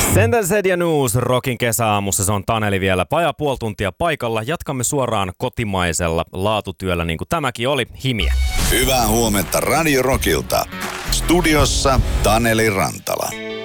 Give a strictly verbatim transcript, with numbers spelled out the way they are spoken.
Sentences ja News Rockin kesäaamussa, se on Taneli vielä vajaa puoli tuntia paikalla. Jatkamme suoraan kotimaisella laatutyöllä niin kuin tämäkin oli, Himiä. Hyvää huomenta Radio Rockilta. Studiossa Taneli Rantala.